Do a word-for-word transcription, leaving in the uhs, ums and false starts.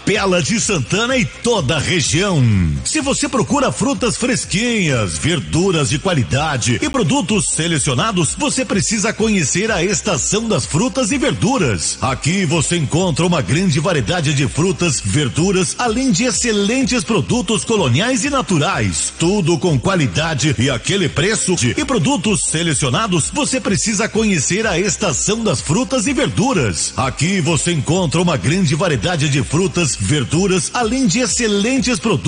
Capela de Santana e toda a região. Se você procura frutas fresquinhas, verduras de qualidade e produtos selecionados, você precisa conhecer a Estação das Frutas e Verduras. Aqui você encontra uma grande variedade de frutas, verduras, além de excelentes produtos coloniais e naturais. Tudo com qualidade e aquele preço. De, e produtos selecionados, você precisa conhecer a Estação das Frutas e Verduras. Aqui você encontra uma grande variedade de frutas, verduras, além de excelentes produtos